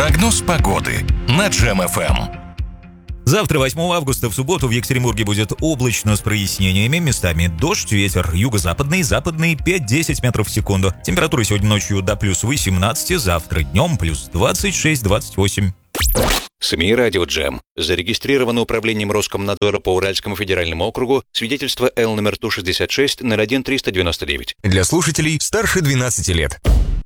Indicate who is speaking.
Speaker 1: Прогноз погоды на Джем-ФМ.
Speaker 2: Завтра, 8 августа, в субботу в Екатеринбурге будет облачно с прояснениями. Местами дождь, ветер юго-западный, западный 5-10 метров в секунду. Температура сегодня ночью до плюс 18, завтра днем плюс 26-28.
Speaker 3: СМИ «Радио Джем». Зарегистрировано управлением Роскомнадзора по Уральскому федеральному округу свидетельство Л номер Ту-66 01-399.
Speaker 4: Для слушателей старше 12 лет.